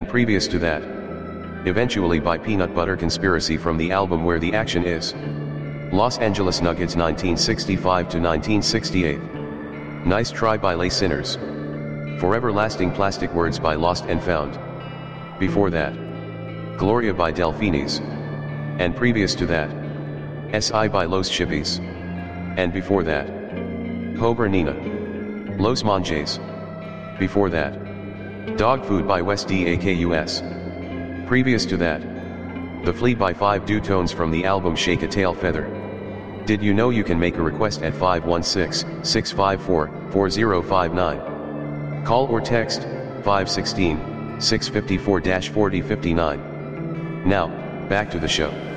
previous to that. Eventually by Peanut Butter Conspiracy from the album Where the Action Is. Los Angeles Nuggets 1965 to 1968. Nice Try by Les Sinners. For Everlasting Plastic Words by Lost and Found. Before that, Gloria by Delphines. And previous to that, S.I. by Los Chippies. And before that, Cobra Nina. Los Monjes. Before that, Dog Food by West DAKUS. Previous to that, The Flea by 5 Dutones from the album Shake a Tail Feather. Did you know you can make a request at 516-654-4059? Call or text 516-654-4059. Now, back to the show.